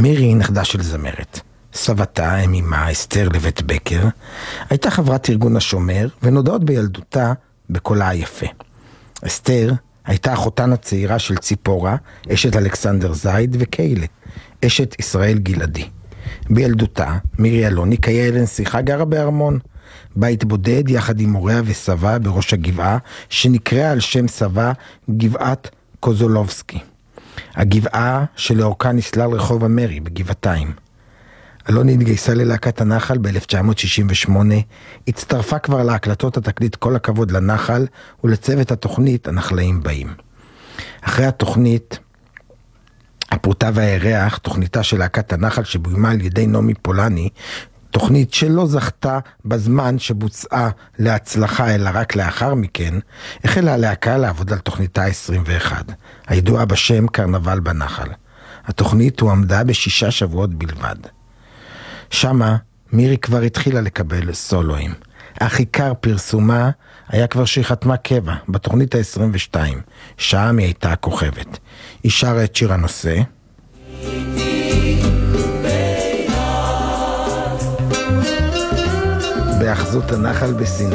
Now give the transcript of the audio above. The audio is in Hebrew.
מירי נכדה של זמרת. סבתה, אמה אסתר לבית בקר, הייתה חברת ארגון השומר ונודעת בילדותה בקולה היפה. אסתר הייתה אחותן הצעירה של ציפורה, אשת אלכסנדר זייד, וקיילה, אשת ישראל גלעדי. בילדותה, מירי אלוני כיאה לנסיכה גרה בארמון, בית בודד יחד עם הוריה וסבה בראש הגבעה, שנקראה על שם סבה גבעת קוזולובסקי. הגבעה שלאורכה נסלל רחוב המרי בגבעתיים. אלוני התגייסה ללהקת הנחל ב-1968, הצטרפה כבר להקלטות התקליט כל הכבוד לנחל ולצוות התוכנית הנחלאים באים. אחרי התוכנית, הפרוטה והירח, תוכניתה של להקת הנחל שבוימה על ידי נעמי פולני, תוכנית שלא זכתה בזמן שבוצעה להצלחה אלא רק לאחר מכן, החלה הלהקה לעבוד על תוכניתה 21, הידועה בשם קרנבל בנחל. התוכנית הועמדה ב6 שבועות בלבד. שמה מירי כבר התחילה לקבל סולואים. אך עיקר פרסומה היה כבר שהיא חתמה קבע בתוכנית ה-22, שם היא הייתה הכוכבת. היא שרה את שיר הנושא, באחזות הנחל בסיני.